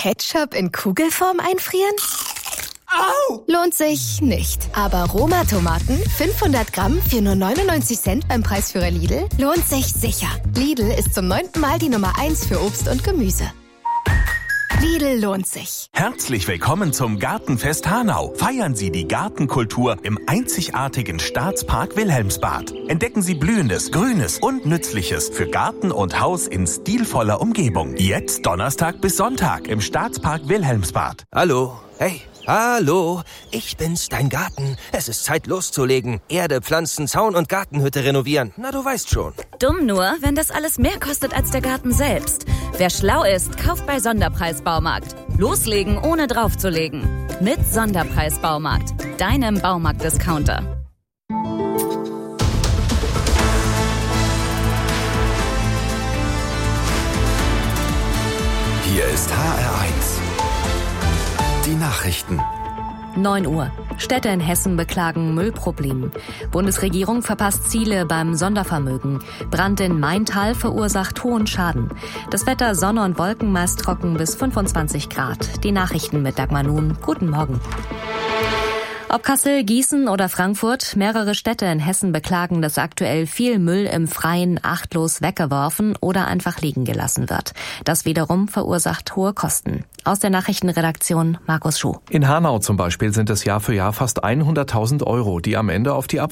Ketchup in Kugelform einfrieren? Au! Lohnt sich nicht. Aber Roma-Tomaten, 500 Gramm für nur 99 Cent beim Preisführer Lidl, lohnt sich sicher. Lidl ist zum 9. Mal die Nummer 1 für Obst und Gemüse. Lidl lohnt sich. Herzlich willkommen zum Gartenfest Hanau. Feiern Sie die Gartenkultur im einzigartigen Staatspark Wilhelmsbad. Entdecken Sie Blühendes, Grünes und Nützliches für Garten und Haus in stilvoller Umgebung. Jetzt Donnerstag bis Sonntag im Staatspark Wilhelmsbad. Hallo, hey. Hallo, ich bin's, dein Garten. Es ist Zeit loszulegen. Erde, Pflanzen, Zaun und Gartenhütte renovieren. Na, du weißt schon. Dumm nur, wenn das alles mehr kostet als der Garten selbst. Wer schlau ist, kauft bei Sonderpreis Baumarkt. Loslegen, ohne draufzulegen. Mit Sonderpreis Baumarkt, deinem Baumarkt-Discounter. Hier ist HR1. Die Nachrichten. 9 Uhr. Städte in Hessen beklagen Müllproblem. Bundesregierung verpasst Ziele beim Sondervermögen. Brand in Maintal verursacht hohen Schaden. Das Wetter Sonne und Wolken meist trocken bis 25 Grad. Die Nachrichten mit Dagmar Nun. Guten Morgen. Ob Kassel, Gießen oder Frankfurt, mehrere Städte in Hessen beklagen, dass aktuell viel Müll im Freien achtlos weggeworfen oder einfach liegen gelassen wird. Das wiederum verursacht hohe Kosten. Aus der Nachrichtenredaktion Markus Schuh. In Hanau zum Beispiel sind es Jahr für Jahr fast 100.000 Euro, die am Ende auf die